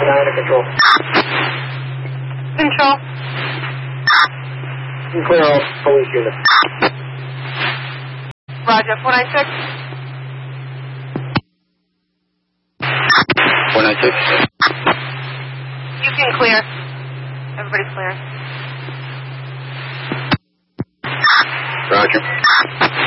to control. Control. You can clear all police units. Roger, 496. 496. You can clear. Everybody's clear. Roger.